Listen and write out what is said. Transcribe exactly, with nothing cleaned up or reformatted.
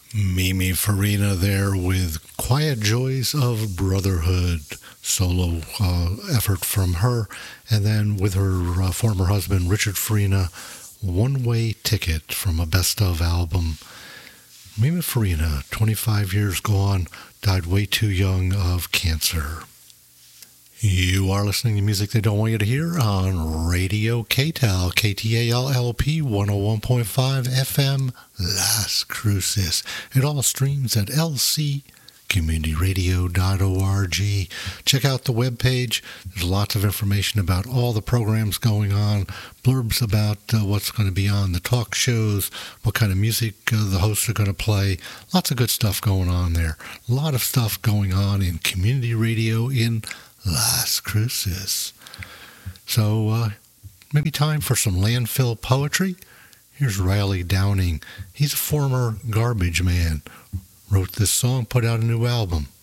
Mimi Farina there with Quiet Joys of Brotherhood, solo uh, effort from her, and then with her uh, former husband Richard Farina, One Way Ticket from a best of album. Mimi Farina, twenty-five years gone, died way too young of cancer. You are listening to music they don't want you to hear on Radio K T A L, K T A L L P one oh one point five F M, Las Cruces. It all streams at l c community radio dot org. Check out the webpage. There's lots of information about all the programs going on, blurbs about uh, what's going to be on the talk shows, what kind of music uh, the hosts are going to play. Lots of good stuff going on there. A lot of stuff going on in community radio in Las Cruces. So uh, maybe time for some landfill poetry. Here's Riley Downing. He's a former garbage man. Wrote this song, put out a new album.